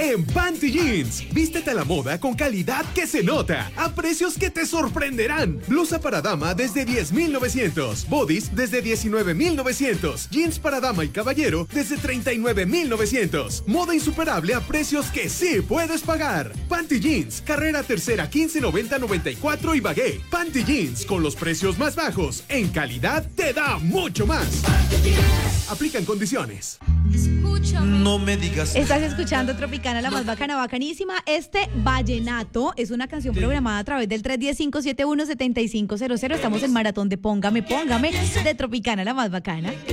en Panty Jeans. Vístete a la moda con calidad que se nota, a precios que te sorprenderán. Blusa para dama desde 10,900, bodies desde 19,900, jeans para dama y caballero desde 39,900. Moda insuperable a precios que sí puedes pagar. Panty Jeans, carrera tercera 1590-94 y Bagué. Panty Jeans, con los precios más bajos, en calidad te da mucho más. Aplican condiciones. No me digas. Estás escuchando Tropicana, la más bacana, bacanísima. Este vallenato es una canción programada a través del 310-571-7500. Estamos en maratón de Póngame, Póngame, de Tropicana, la más bacana.